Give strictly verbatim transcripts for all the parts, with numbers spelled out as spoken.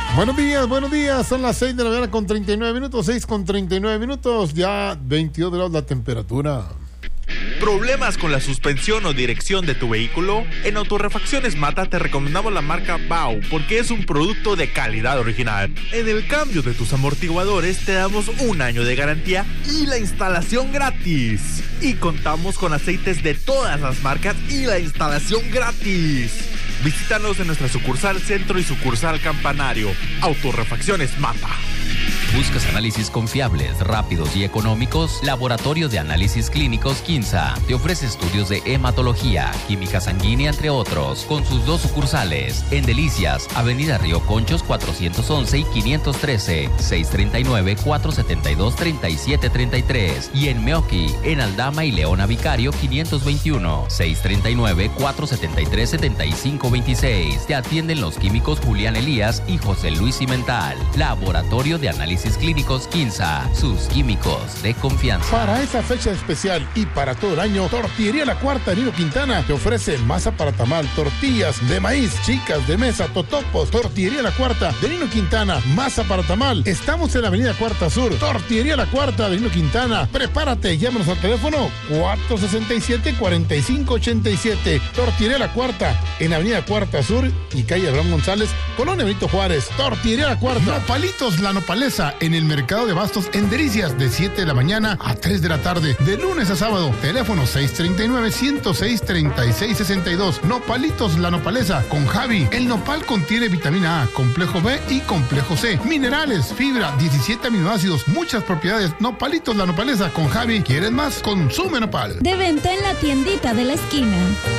Buenos días, buenos días. Son las seis de la mañana con treinta y nueve minutos, seis con treinta y nueve minutos, ya veintidós grados la temperatura. ¿Problemas con la suspensión o dirección de tu vehículo? En Autorrefacciones Mata te recomendamos la marca Bau porque es un producto de calidad original. En el cambio de tus amortiguadores te damos un año de garantía y la instalación gratis. Y contamos con aceites de todas las marcas y la instalación gratis. Visítanos en nuestra sucursal Centro y sucursal Campanario. Autorrefacciones Mata. ¿Buscas análisis confiables, rápidos y económicos? Laboratorio de Análisis Clínicos Quinza te ofrece estudios de hematología, química sanguínea, entre otros, con sus dos sucursales en Delicias, Avenida Río Conchos cuatrocientos once y quinientos trece, seis tres nueve, cuatro siete dos, tres siete tres tres, y en Meoqui, en Aldama y Leona Vicario quinientos veintiuno, seis tres nueve, cuatro siete tres, siete cinco dos seis. Te atienden los químicos Julián Elías y José Luis Cimental. Laboratorio de Análisis Clínicos Quinza, sus químicos de confianza. Para esa fecha especial y para todo el año, Tortillería La Cuarta Nino Quintana te ofrece masa para tamal, tortillas de maíz, chicas de mesa, totopos. Tortillería La Cuarta de Nino Quintana, masa para tamal. Estamos en la avenida Cuarta Sur. Tortillería La Cuarta de Nino Quintana. Prepárate, llámanos al teléfono cuatro seis siete, cuatro cinco ocho siete. Tortillería La Cuarta en avenida Cuarta Sur y calle Abraham González, Colonia Benito Juárez. Tortillería La Cuarta. Nopalitos La Nopalesa en el mercado de Bastos en Delicias de siete de la mañana a tres de la tarde, de lunes a sábado. Teléfono seis tres nueve, uno cero seis, tres seis seis dos. Nopalitos La Nopalesa con Javi. El nopal contiene vitamina A, complejo B y complejo C, minerales, fibra, diecisiete aminoácidos, muchas propiedades. Nopalitos La Nopalesa con Javi. ¿Quieres más? Consume nopal. De venta en la tiendita de la esquina.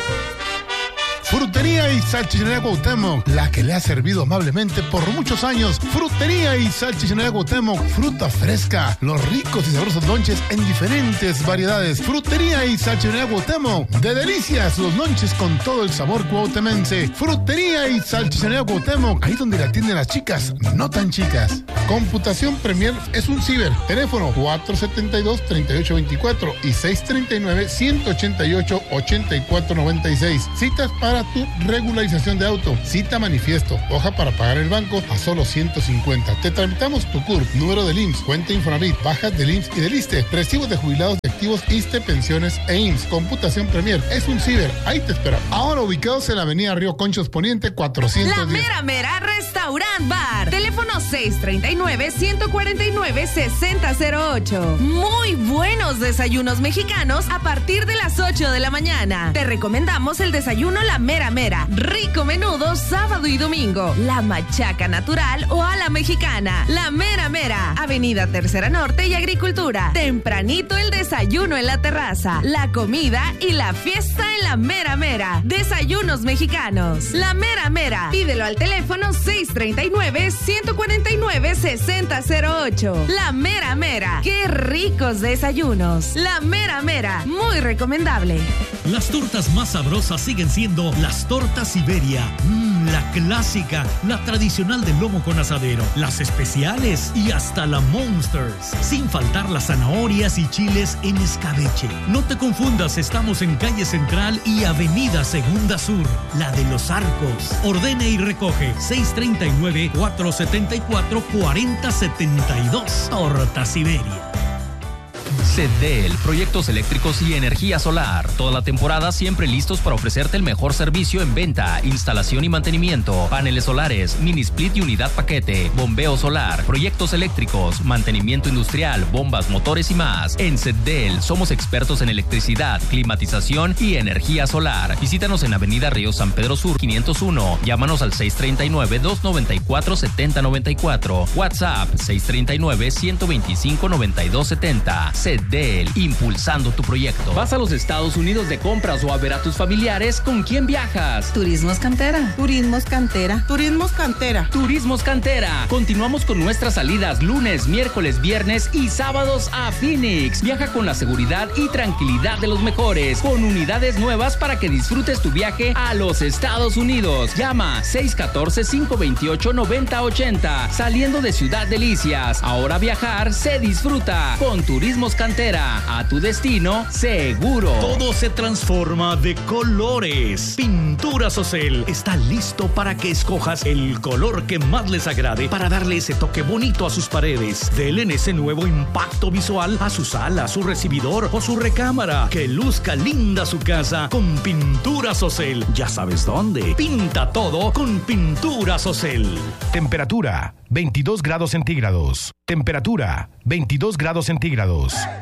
Frutería y Salchichonería Cuauhtémoc, la que le ha servido amablemente por muchos años. Frutería y Salchichonería Cuauhtémoc, fruta fresca, los ricos y sabrosos lonches en diferentes variedades. Frutería y Salchichonería Cuauhtémoc, de Delicias, los lonches con todo el sabor cuauhtemense. Frutería y Salchichonería Cuauhtémoc, ahí donde la atienden las chicas, no tan chicas. Computación Premier es un ciber. Teléfono cuatro siete dos, tres ocho dos cuatro y seis tres nueve, uno ocho ocho, ocho cuatro nueve seis. Citas para tu regularización de auto. Cita manifiesto, hoja para pagar el banco a solo ciento cincuenta. Te tramitamos tu C U R P, número del I M S S, cuenta Infonavit, bajas del I M S S y del ISSSTE, recibos de jubilados de activos, ISSSTE, pensiones e I M S S. Computación Premier es un ciber, ahí te esperamos. Ahora ubicados en la avenida Río Conchos Poniente cuatrocientos diez. La Mera Mera Restaurant Bar. Teléfono seis tres nueve, uno cuatro nueve, seis cero cero ocho. Muy buenos desayunos mexicanos a partir de las ocho de la mañana. Te recomendamos el desayuno La Mera Mera. Rico menudo sábado y domingo. La machaca natural o a la mexicana. La Mera Mera. Avenida Tercera Norte y Agricultura. Tempranito el desayuno en la terraza. La comida y la fiesta en La Mera Mera. Desayunos mexicanos. La Mera Mera. Pídelo al teléfono seis tres nueve, uno cuatro nueve, seis cero cero ocho. La Mera Mera. Qué ricos desayunos. La Mera Mera. Muy recomendable. Las tortas más sabrosas siguen siendo las tortas Siberia. Mmm, la clásica, la tradicional del lomo con asadero, las especiales y hasta la Monsters. Sin faltar las zanahorias y chiles en escabeche. No te confundas, estamos en calle Central y avenida Segunda Sur, la de los Arcos. Ordene y recoge seis tres nueve, cuatro siete cuatro, cuatro cero siete dos. Torta Siberia. Cedel, proyectos eléctricos y energía solar. Toda la temporada siempre listos para ofrecerte el mejor servicio en venta, instalación y mantenimiento. Paneles solares, mini split y unidad paquete, bombeo solar, proyectos eléctricos, mantenimiento industrial, bombas, motores y más. En Cedel somos expertos en electricidad, climatización y energía solar. Visítanos en Avenida Río San Pedro Sur quinientos uno. Llámanos al seis tres nueve, dos nueve cuatro, siete cero nueve cuatro. WhatsApp seis tres nueve, uno dos cinco, nueve dos siete cero. Cedel, impulsando tu proyecto. ¿Vas a los Estados Unidos de compras o a ver a tus familiares? ¿Con quién viajas? Turismos Cantera. Turismos Cantera. Turismos Cantera. Turismos Cantera. Continuamos con nuestras salidas lunes, miércoles, viernes y sábados a Phoenix. Viaja con la seguridad y tranquilidad de los mejores, con unidades nuevas para que disfrutes tu viaje a los Estados Unidos. Llama seis uno cuatro, cinco dos ocho, nueve cero ocho cero. Saliendo de Ciudad Delicias. Ahora viajar se disfruta con Turismos Cantera. Cantera, a tu destino seguro. Todo se transforma de colores. Pinturas Ocel está listo para que escojas el color que más les agrade para darle ese toque bonito a sus paredes. Denle ese nuevo impacto visual a su sala, su recibidor o su recámara. Que luzca linda su casa con Pinturas Ocel. Ya sabes dónde. Pinta todo con Pinturas Ocel. Temperatura veintidós grados centígrados. Temperatura veintidós grados centígrados.